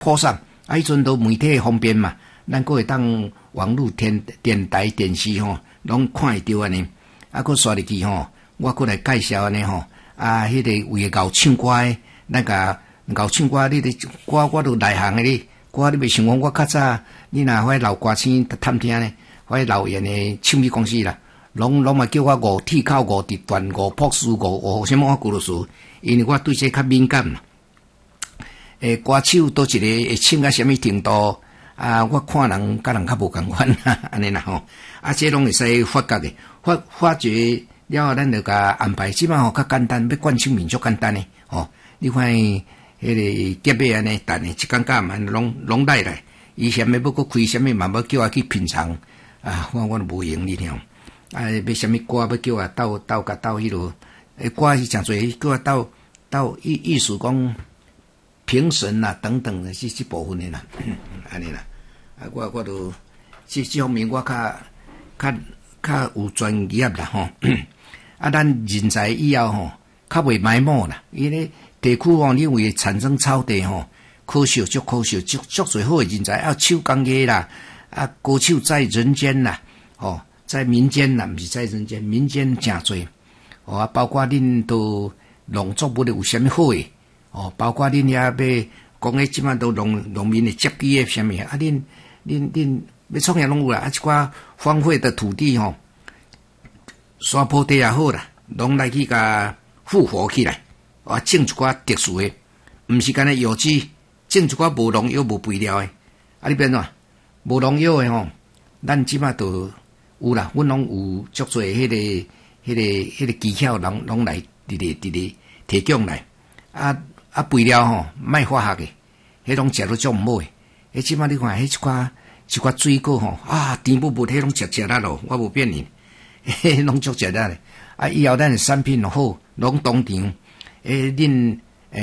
铺上，迄阵都媒体方便嘛，咱个会当网络电台、电视吼，拢看会到安尼。佫刷入去吼，我佫来介绍安尼吼，迄个为熬唱歌诶，咱甲熬唱歌，你咧歌我都内行诶咧，歌你袂想讲我较早，你若迄老歌星探听咧，迄老演诶唱片公司啦，拢嘛叫我五铁口、五直段、五朴实、五什么我古罗数，因为我对这较敏感嘛。歌手倒一个会唱到什么程度？我看人甲人较无共款啦，安尼啦吼。这拢会使发觉诶，发觉了后，咱就甲安排。即摆吼较简单，要灌唱面足简单诶，吼。你看迄个结尾安尼，等诶一感觉嘛，拢来来。伊啥物要搁开啥物嘛，要叫我去品尝我都无闲哩了。要啥物歌要叫我斗迄落，歌是诚侪，叫我斗意思讲评审啦等等的这部分的啦，安尼啦。我都这方面我较有专业啦吼。咱人才以后吼，较袂埋没啦。因为地区吼，你为产生草地吼，可惜足侪好的人才，手工艺啦，歌手在人间啦，在民间啦，毋是在人间，民间诚侪。包括恁都农作物有啥物好诶，包括恁遐要讲诶，即摆都农民诶接机诶啥物恁要创啥拢有啦，一寡荒废的土地吼，山坡地也好啦，拢来去甲复活起来，种一寡特殊诶，毋是干那有机，种一寡无农药无肥料诶，你变怎？无农药诶吼，咱即摆都有啦，阮拢有足侪迄个技巧，拢来直提供来，肥料吼，卖化学诶，迄拢食到足毋好诶，即摆你看迄一寡水果吼，甜不不，迄拢食啦咯，我无骗你，拢足食啦咧。以后咱诶产品好，拢当场恁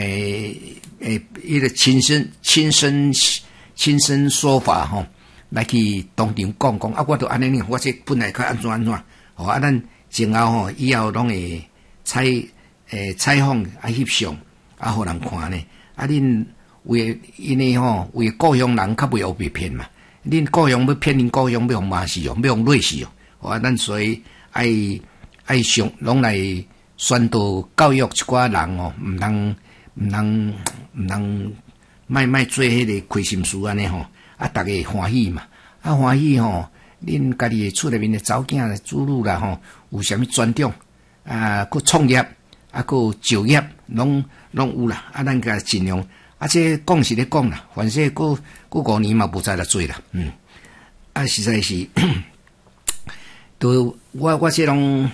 迄个亲身说法吼，来去当场讲，我都安尼呢，我这本来较安怎，咱前后吼，以后拢会采访翕相，互人看呢。恁因为吼，为故乡人较袂被骗嘛。恁故乡要骗恁故乡，要互骂死哦，要互累死哦。咱所以爱上拢来宣导教育一寡人哦，毋通卖做迄个亏心事安尼吼。大家欢喜嘛，欢喜吼，恁家己厝内面的查某囝子女啦吼，有啥物专长佮创业佮就业，拢有啦。咱甲尽量。这讲是咧讲啦，反正过5年嘛，无再来做啦。实在是，都我这拢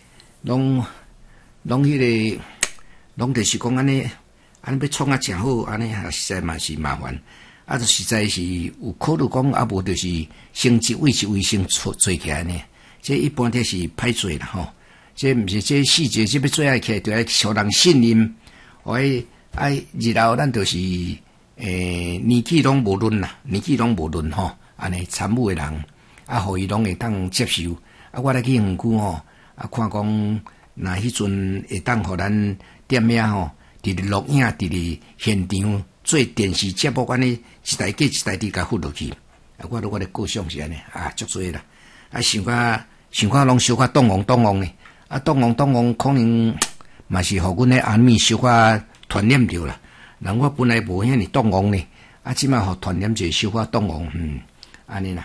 迄个，拢就是讲安尼要创诚好，安尼实在嘛是麻烦。就实在是有考虑讲，无就是成绩卫生做起来呢。这一般都是歹做啦吼。这毋是这细节，这要做起来，就要互人信任，日后咱就是年纪拢无论啦，吼，安尼参与诶人，互伊拢会当接受。我来去园区吼，看讲若迄阵会当互咱店遐吼，伫咧录影，伫咧现场做电视节目，安尼一台接一台伫甲附落去。我咧构想是安尼，足多啦。想看拢小可动王呢，动王可能嘛是互阮咧阿咪小可传染着啦，人我本来无遐尼动王呢，即摆互传染者小可动王，安尼啦，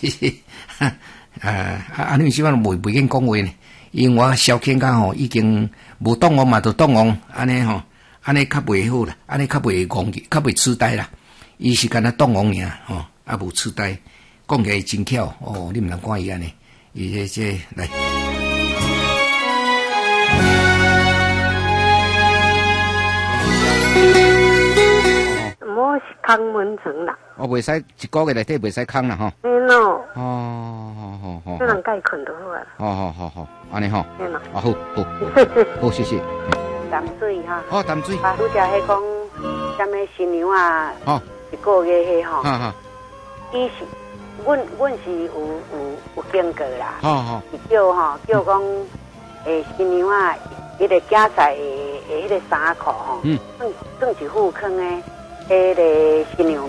安尼即摆袂瘾讲话呢，因为我小健家吼已经无动王嘛，就动王，安尼吼，安尼较袂好啦，安尼较袂戆去，较袂痴呆啦，伊是干那动王尔吼，无痴呆，讲起来真巧哦，你毋通看伊安尼，伊这来。 我是空门床啦。 袂使一个月内底袂使空啦吼。 喏。 好。 这人该困就好啊。 好，安尼吼。好，好，谢谢。 淡水哈。 淡水。 拄则迄讲，啥物新娘啊？一个月迄吼。伊是，阮是有经过啦。是叫讲，新娘啊，迄个嫁菜的迄个衫裤吼，装一副坑的。 迄个新娘